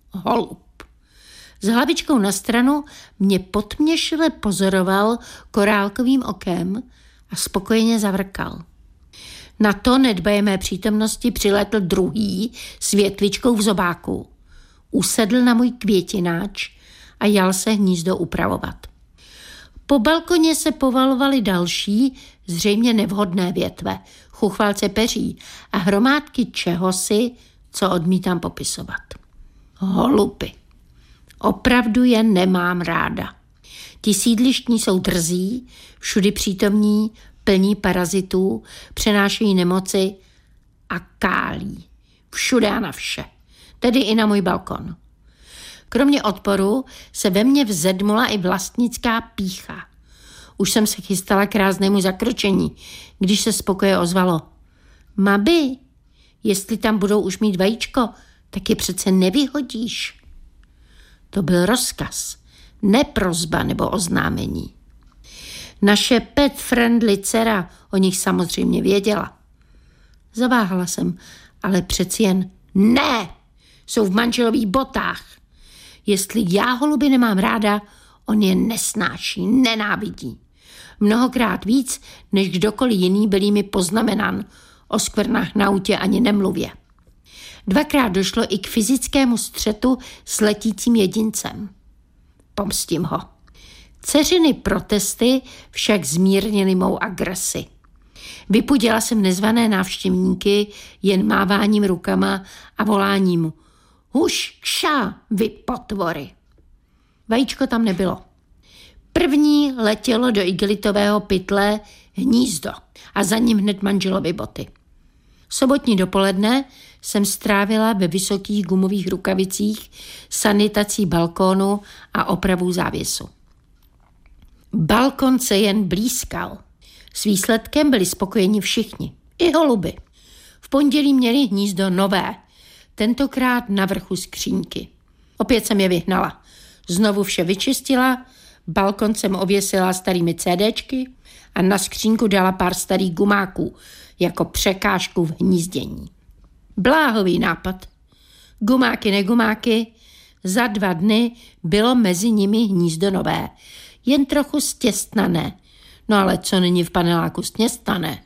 holub. S hlavičkou na stranu mě potměšile pozoroval korálkovým okem a spokojeně zavrkal. Na to nedbaje mé přítomnosti přilétl druhý s větvičkou v zobáku. Usedl na můj květináč a jal se hnízdo upravovat. Po balkoně se povalovaly další, zřejmě nevhodné větve, chuchvalce peří a hromádky čehosi, co odmítám popisovat. Holuby. Opravdu je nemám ráda. Ti sídlištní jsou drzí, všudy přítomní, plní parazitů, přenášejí nemoci a kálí. Všude a na vše. Tedy i na můj balkon. Kromě odporu se ve mně vzedmula i vlastnická pýcha. Už jsem se chystala k ráznému zakročení, když se z pokoje ozvalo. Mabi, jestli tam budou už mít vajíčko, tak je přece nevyhodíš. To byl rozkaz, ne prosba nebo oznámení. Naše pet-friendly dcera o nich samozřejmě věděla. Zaváhala jsem, ale přeci jen ne, jsou v manželových botách. Jestli já holuby nemám ráda, on je nesnáší, nenávidí. Mnohokrát víc, než kdokoliv jiný byl mi poznamenán, o skvrnách na autě ani nemluvě. 2krát došlo i k fyzickému střetu s letícím jedincem. Pomstím ho. Dceřiny protesty však zmírnily mou agresi. Vypudila jsem nezvané návštěvníky jen máváním rukama a voláním huš, kša, vy potvory. Vajíčko tam nebylo. První letělo do igelitového pytle hnízdo a za ním hned manželovy boty. Sobotní dopoledne jsem strávila ve vysokých gumových rukavicích sanitací balkónu a opravou závěsu. Balkon se jen blízkal. S výsledkem byli spokojeni všichni, i holuby. V pondělí měli hnízdo nové, tentokrát na vrchu skřínky. Opět jsem je vyhnala. Znovu vše vyčistila, balkon jsem ověsila starými CDčky a na skřínku dala pár starých gumáků jako překážku v hnízdění. Bláhový nápad. Gumáky, negumáky, za 2 dny bylo mezi nimi hnízdo nové, jen trochu stěstnané. No ale co není v paneláku stěstnané?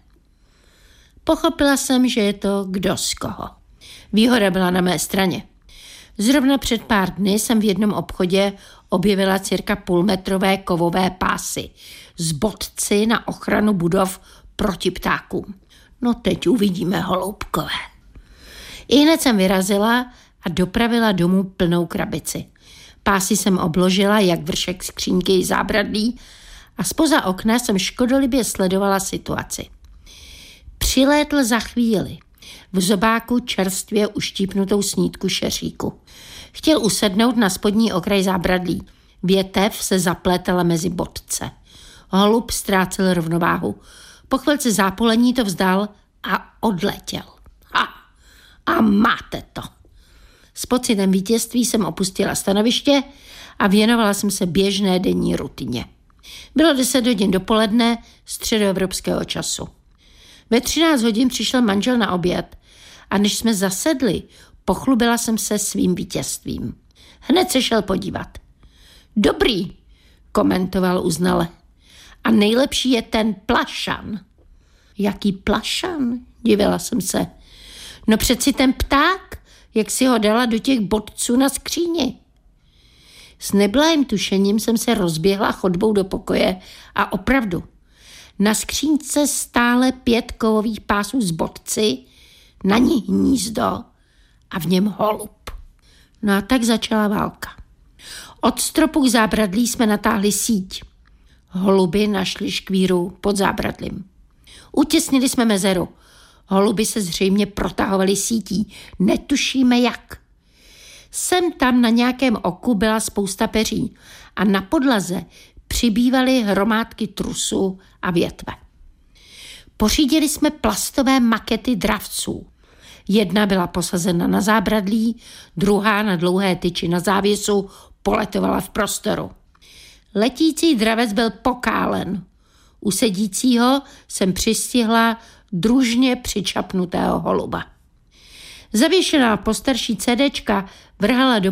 Pochopila jsem, že je to kdo z koho. Výhoda byla na mé straně. Zrovna před pár dny jsem v jednom obchodě objevila cirka půlmetrové kovové pásy s bodci na ochranu budov proti ptákům. No teď uvidíme, holoubkové. Ihned jsem vyrazila a dopravila domů plnou krabici. Pásy jsem obložila jak vršek skřínky i zábradlí a zpoza okna jsem škodolibě sledovala situaci. Přilétl za chvíli. V zobáku čerstvě uštípnutou snídku šeříku. Chtěl usednout na spodní okraj zábradlí. Větev se zaplétala mezi bodce. Holub ztrácel rovnováhu. Po chvilce zápolení to vzdal a odletěl. A máte to. S pocitem vítězství jsem opustila stanoviště a věnovala jsem se běžné denní rutině. Bylo 10 hodin dopoledne středoevropského času. Ve 13 hodin přišel manžel na oběd a než jsme zasedli, pochlubila jsem se svým vítězstvím. Hned se šel podívat. Dobrý, komentoval uznale. A nejlepší je ten plašan. Jaký plašan? Divila jsem se. No přeci ten pták, jak si ho dala do těch bodců na skříni. S neblahým tušením jsem se rozběhla chodbou do pokoje a opravdu. Na skřínce stále 5 kovových pásů z bodci, na ní hnízdo a v něm holub. No a tak začala válka. Od stropu k zábradlí jsme natáhli síť. Holuby našli škvíru pod zábradlím. Utěsnili jsme mezeru. Holuby se zřejmě protahovaly sítí. Netušíme jak. Sem tam na nějakém oku byla spousta peří a na podlaze přibývaly hromádky trusu a větve. Pořídili jsme plastové makety dravců. Jedna byla posazena na zábradlí, druhá na dlouhé tyči na závěsu poletovala v prostoru. Letící dravec byl pokálen. U sedícího jsem přistihla družně přičapnutého holuba. Zavěšená postarší CDčka vrhala do